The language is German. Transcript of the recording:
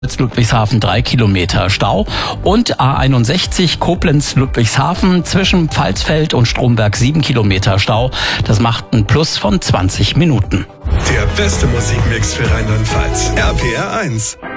Ludwigshafen 3 Kilometer Stau und A61 Koblenz-Ludwigshafen zwischen Pfalzfeld und Stromberg 7 Kilometer Stau. Das macht ein Plus von 20 Minuten. Der beste Musikmix für Rheinland-Pfalz. RPR 1.